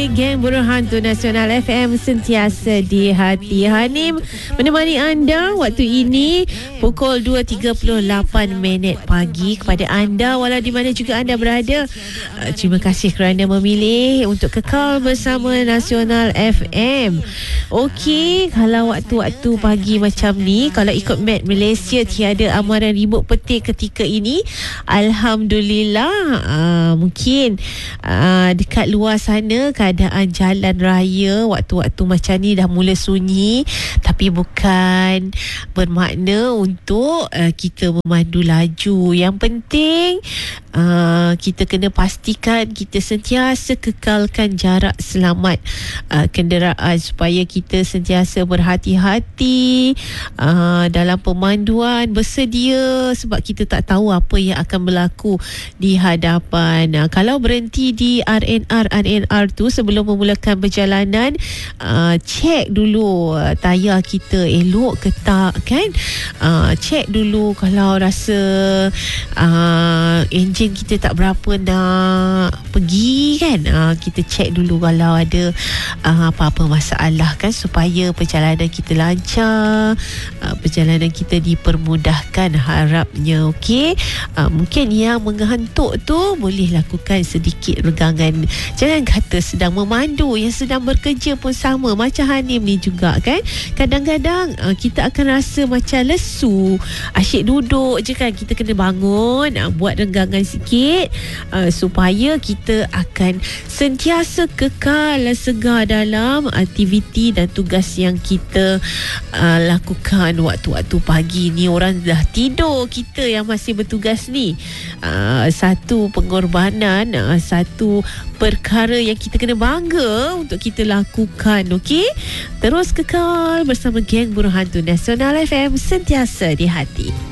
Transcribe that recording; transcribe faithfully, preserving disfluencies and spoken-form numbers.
Geng Buruh Hantu Nasional F M sentiasa di hati. Hanim menemani anda waktu ini pukul dua tiga puluh lapan minit pagi. Kepada anda walau di mana juga anda berada, uh, terima kasih kerana memilih untuk kekal bersama Nasional F M. Okey, kalau waktu-waktu pagi macam ni, kalau ikut map Malaysia, tiada amaran ribut petir ketika ini. Alhamdulillah. uh, Mungkin uh, dekat luar sana keadaan jalan raya waktu-waktu macam ni dah mula sunyi, tapi bukan bermakna untuk uh, kita memandu laju. Yang penting uh, kita kena pastikan kita sentiasa kekalkan jarak selamat uh, kenderaan supaya kita sentiasa berhati-hati uh, dalam pemanduan, bersedia, sebab kita tak tahu apa yang akan berlaku di hadapan. uh, Kalau berhenti di R N R R N R tu sebelum memulakan perjalanan, uh, cek dulu uh, tayar kita elok ke tak, kan? Uh, cek dulu kalau rasa uh, enjin kita tak berapa nak pergi, kan? Uh, kita cek dulu kalau ada uh, apa-apa masalah, kan? Supaya perjalanan kita lancar, uh, perjalanan kita dipermudahkan harapnya. Okey, uh, mungkin yang mengantuk tu boleh lakukan sedikit regangan. Jangan kata sedang memandu, yang sedang bekerja pun sama macam Hanim ni juga, kan? Kadang-kadang uh, kita akan rasa macam lesu, asyik duduk je, kan? Kita kena bangun, uh, buat renggangan sikit uh, supaya kita akan sentiasa kekal segar dalam aktiviti dan tugas yang kita uh, lakukan waktu-waktu pagi ni. Orang dah tidur, kita yang masih bertugas ni. Uh, satu pengorbanan, uh, satu perkara yang kita kena bangga untuk kita lakukan. Okey, terus kekal bersama Geng Buruh Hantu Nasional F M, sentiasa di hati.